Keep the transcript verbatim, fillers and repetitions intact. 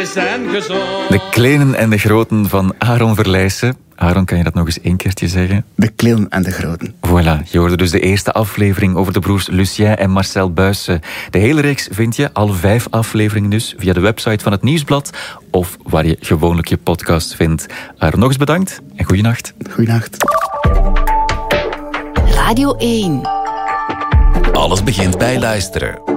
zijn gezond. De kleinen en de groten van Aaron Verlijssen. Aaron, kan je dat nog eens één keertje zeggen? De kleinen en de groten. Voilà, je hoorde dus de eerste aflevering over de broers Lucien en Marcel Buijssen. De hele reeks vind je, al vijf afleveringen dus, via de website van het Nieuwsblad of waar je gewoonlijk je podcast vindt. Aaron, nog eens bedankt en goeienacht. Goeienacht. Radio één. Alles begint bij luisteren.